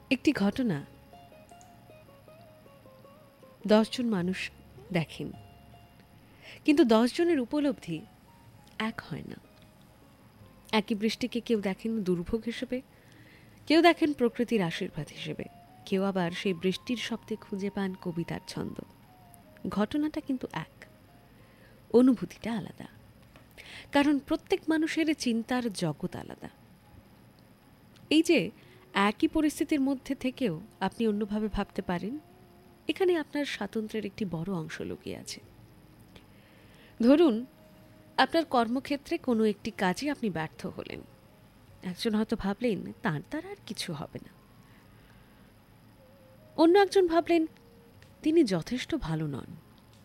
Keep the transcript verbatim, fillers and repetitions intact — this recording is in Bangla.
একটি ঘটনা দশজন মানুষ দেখেন, কিন্তু দশজনের উপলব্ধি এক হয় না। একই বৃষ্টিকে কেউ দেখেন দুর্ভোগ হিসেবে, কেউ দেখেন প্রকৃতির আশীর্বাদ হিসেবে, কেউ আবার সেই বৃষ্টির শব্দে খুঁজে পান কবিতার ছন্দ। ঘটনাটা কিন্তু এক, অনুভূতিটা আলাদা, কারণ প্রত্যেক মানুষের চিন্তার জগৎ আলাদা। এই যে একই পরিস্থিতির মধ্যে থেকেও আপনি অন্যভাবে ভাবতে পারেন, এখানে আপনার স্বাতন্ত্র্যের একটি বড় অংশ লুকিয়ে আছে। ধরুন, আপনার কর্মক্ষেত্রে কোনো একটি কাজে আপনি ব্যর্থ হলেন। একজন হয়তো ভাবলেন তাঁর দ্বারা আর কিছু হবে না, অন্য একজন ভাবলেন তিনি যথেষ্ট ভালো নন।